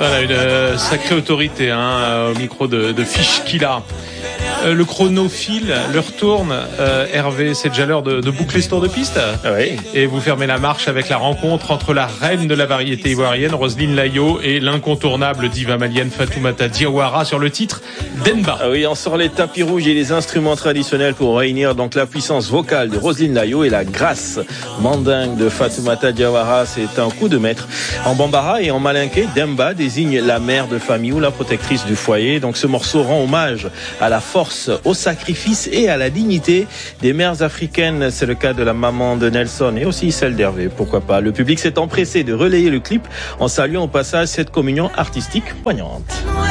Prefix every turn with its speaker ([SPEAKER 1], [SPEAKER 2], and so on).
[SPEAKER 1] Voilà, une sacrée autorité au micro de Fischkilla. Le chronophile leur tourne. Hervé, c'est déjà l'heure de boucler ce tour de piste.
[SPEAKER 2] Oui.
[SPEAKER 1] Et vous fermez la marche avec la rencontre entre la reine de la variété ivoirienne, Roselyne Layo, et l'incontournable diva malienne Fatoumata Diawara sur le titre Demba.
[SPEAKER 2] Oui, on sort les tapis rouges et les instruments traditionnels pour réunir donc la puissance vocale de Roselyne Layo et la grâce mandingue de Fatoumata Diawara. C'est un coup de maître. En bambara et en malinké, Demba désigne la mère de famille ou la protectrice du foyer. Donc ce morceau rend hommage à la force, au sacrifice et à la dignité des mères africaines. C'est le cas de la maman de Nelson et aussi celle d'Hervé, pourquoi pas. Le public s'est empressé de relayer le clip en saluant au passage cette communion artistique poignante.